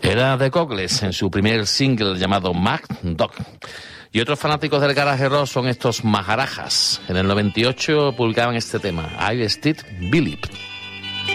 Era The Goggles en su primer single llamado Mad Dog. Y otros fanáticos del garaje rock son estos Maharajas. En el 98 publicaban este tema, I Still Believe.